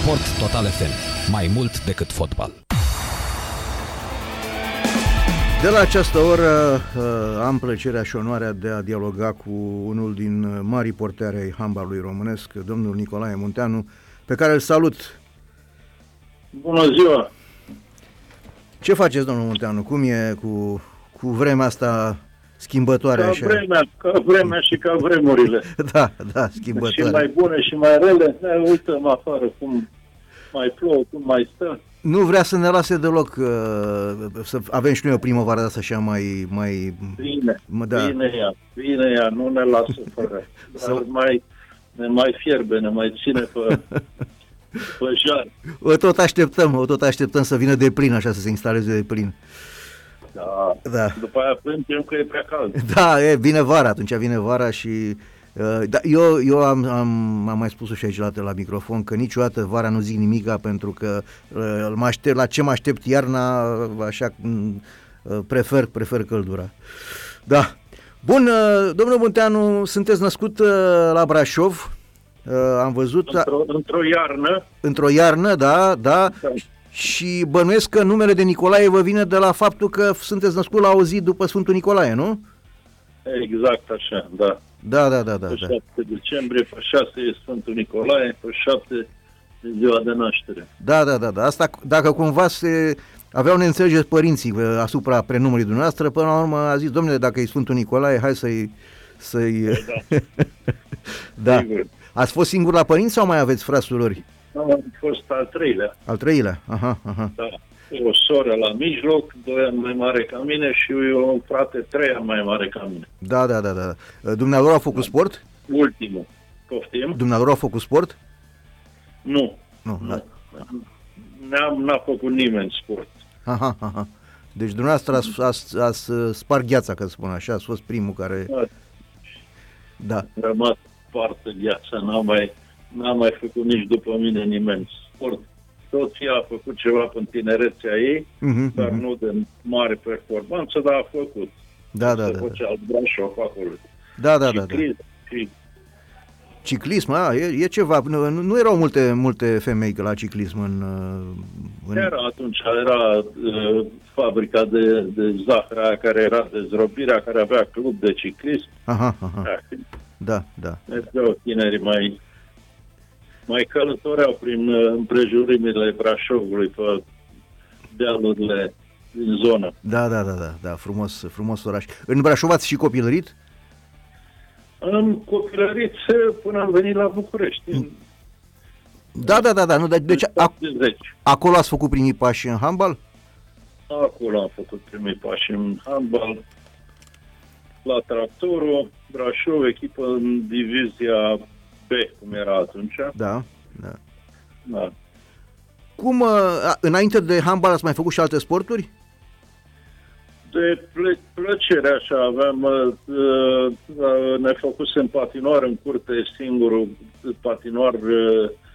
Sport Total FM. Mai mult decât fotbal. De la această oră am plăcerea și onoarea de a dialoga cu unul din marii porteri ai handbalului românesc, domnul Nicolae Munteanu, pe care îl salut. Bună ziua! Ce faceți, domnul Munteanu? Cum e cu vremea asta schimbătoare? Ca vremea și ca vremurile. Da, schimbătoare. Și mai bune și mai rele. Uităm afară cum mai plouă, cum mai stă. Nu vrea să ne lase deloc să avem și noi o primăvară de asta așa mai... Bine ea, nu ne lasă fără. Dar ne mai fierbe, ne mai ține pe jar. O tot așteptăm să vină de plin, așa, să se instaleze de plin. Da. După aia plângem că e prea cald. Da, vine vara, atunci vine vara și... Da, eu am mai spus-o și aici la microfon că niciodată vara nu zic nimica, pentru că la ce mă aștept iarna, așa, prefer căldura. Da. Bun, domnul Munteanu, sunteți născut la Brașov, am văzut... Într-o iarnă, da. Și bănuiesc că numele de Nicolae vă vine de la faptul că sunteți născut la o zi după Sfântul Nicolae, nu? Exact așa, da. Da. Pe 7 decembrie, pe 6 e Sfântul Nicolae, pe 7 e ziua de naștere. Da. Asta, dacă cumva aveau neînțelegeri părinții asupra prenumului dumneavoastră, până la urmă a zis, domnule, dacă e Sfântul Nicolae, hai să-i... Da. Ați fost singur la părinți sau mai aveți frați, surori? Am fost al treilea. Al treilea? Aha. Da. O soră la mijloc, 2 ani mai mare ca mine și eu un frate 3 ani mai mare ca mine. Da. Dumnealor a făcut sport? Ultimul. Poftim? Dumnealor a făcut sport? Nu. Da. N-a făcut nimeni sport. Aha. Deci dumneavoastră ați spart gheața, ca să spun așa, ați fost primul care... Da. Am rămas parte gheața, n-a mai făcut nici după mine nimeni sport. Soția a făcut ceva în tinerețea ei, dar nu de mare performanță, dar a făcut. Da. Făcea al Brașov acolo. Da. Ciclism, e ceva. Nu erau multe femei la ciclism în... Era fabrica de zahăr care era de zdrobirea, care avea club de ciclism. Aha. Da. Mergeau tinerii mai călătoreau prin împrejurimile Brașovului, pe dealurile din zonă. Da, frumos oraș. În Brașov ați și copilărit? Am copilărit până am venit la București. Da. Deci acolo ați făcut primii pași în handbal? Acolo am făcut primii pași în handbal. La Tractorul, Brașov, echipă în divizia B, cum era atunci. Da. Da. Cum, înainte de handbal ați mai făcut și alte sporturi? De plăcere, așa, ne făcusem patinoar în curte, singurul patinoar